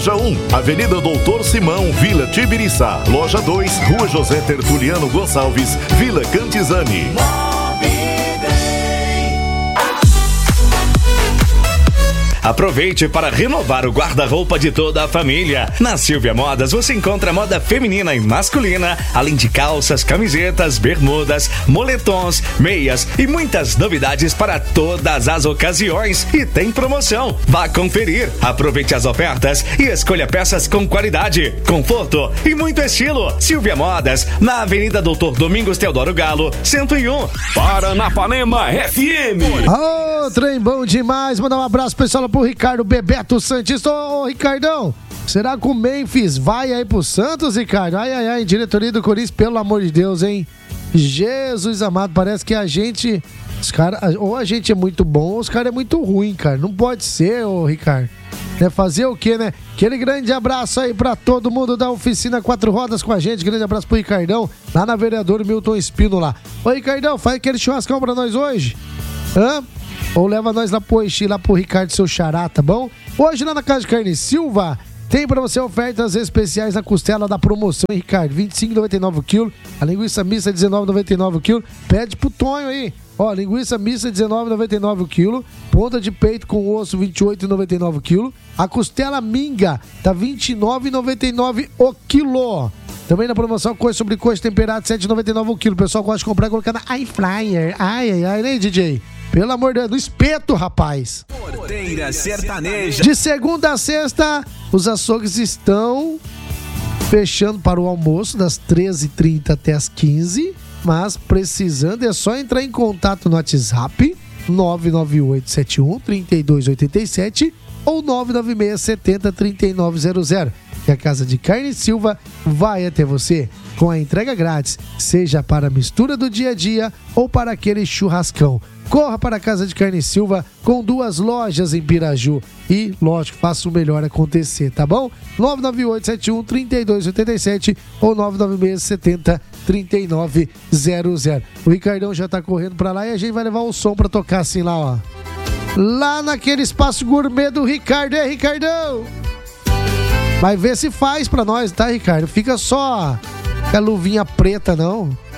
Loja 1, Avenida Doutor Simão, Vila Tibiriçá. Loja 2, Rua José Tertuliano Gonçalves, Vila Cantizani. Aproveite para renovar o guarda-roupa de toda a família. Na Silvia Modas você encontra moda feminina e masculina, além de calças, camisetas, bermudas, moletons, meias e muitas novidades para todas as ocasiões. E tem promoção. Vá conferir. Aproveite as ofertas e escolha peças com qualidade, conforto e muito estilo. Silvia Modas, na Avenida Doutor Domingos Teodoro Galo, 101. Paranapanema FM. Ô, trem bom demais. Mandar um abraço pessoal pro Ricardo Bebeto Santista. Ô, Ricardão, será que o Memphis vai aí pro Santos, Ricardo? Ai, diretoria do Corinthians, pelo amor de Deus, hein? Jesus amado, parece que a gente... Os caras, ou a gente é muito bom ou os caras é muito ruim, cara. Não pode ser, ô Ricardo. É fazer o quê, né? Aquele grande abraço aí pra todo mundo da oficina Quatro Rodas com a gente. Grande abraço pro Ricardão, lá na Vereador Milton Espino lá. Ô, Ricardão, faz aquele churrascão pra nós hoje? Hã? Ou leva nós lá pro Oixi, lá pro Ricardo, seu xará, tá bom? Hoje lá na Casa de Carne Silva tem pra você ofertas especiais na costela da promoção, hein, Ricardo? R$ 25,99 o quilo. A linguiça mista R$ 19,99 o quilo. Pede pro Tonho aí. Ó, linguiça mista R$ 19,99 o quilo. Ponta de peito com osso R$ 28,99 o quilo. A costela minga tá R$ 29,99 o quilo. Também na promoção, coisa sobre coxa temperada R$ 7,99 o quilo. O pessoal gosta de comprar e colocar na Air Fryer. Ai, né, DJ? Pelo amor de Deus, no espeto, rapaz. Porteira Sertaneja. De segunda a sexta, os açougues estão fechando para o almoço das 13h30 até as 15h. Mas precisando é só entrar em contato no WhatsApp 99871-3287 ou 99670-3900. Que a Casa de Carne Silva vai até você com a entrega grátis, seja para a mistura do dia a dia ou para aquele churrascão. Corra para a Casa de Carne Silva com 2 lojas em Piraju e, lógico, faça o melhor acontecer, tá bom? 99871-3287 ou 99670-3900. O Ricardão já tá correndo para lá e a gente vai levar o som para tocar assim lá, ó. Lá naquele espaço gourmet do Ricardo, Ricardão? Vai ver se faz pra nós, tá, Ricardo? Fica só com a luvinha preta, não.